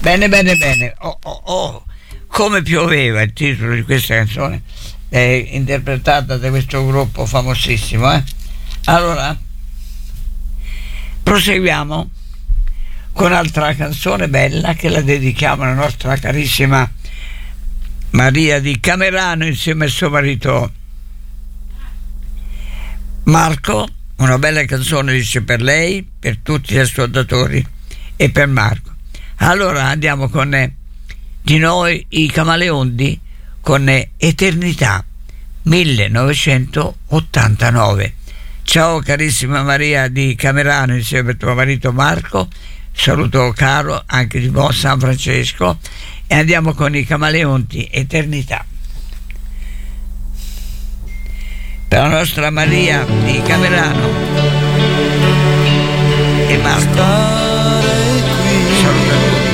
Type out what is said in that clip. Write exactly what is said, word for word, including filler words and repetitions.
Bene, bene, bene. Oh, oh, oh. Come pioveva, il titolo di questa canzone, è interpretata da questo gruppo famosissimo. Eh? Allora, proseguiamo con un'altra canzone bella che la dedichiamo alla nostra carissima Maria di Camerano insieme al suo marito Marco. Una bella canzone, dice, per lei, per tutti gli ascoltatori e per Marco. Allora andiamo con eh, di noi i Camaleonti con eh, Eternità millenovecentottantanove. Ciao carissima Maria di Camerano insieme al tuo marito Marco, saluto caro anche di buon San Francesco, e andiamo con i Camaleonti, Eternità. Per la nostra Maria di Camerano e Marco.